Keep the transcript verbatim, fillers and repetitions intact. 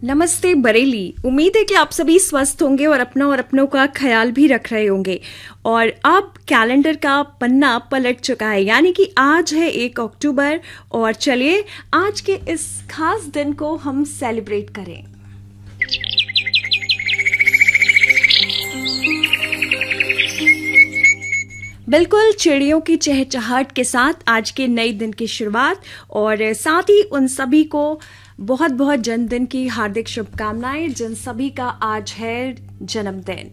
नमस्ते बरेली। उम्मीद है कि आप सभी स्वस्थ होंगे और अपना और अपनों का ख्याल भी रख रहे होंगे। और अब कैलेंडर का पन्ना पलट चुका है, यानी कि आज है एक अक्टूबर। और चलिए आज के इस खास दिन को हम सेलिब्रेट करें। बिल्कुल चिड़ियों की चहचहाट के साथ आज के नए दिन की शुरुआत, और साथ ही उन सभी को बहुत बहुत जन्मदिन की हार्दिक शुभकामनाएं जिन सभी का आज है जन्मदिन।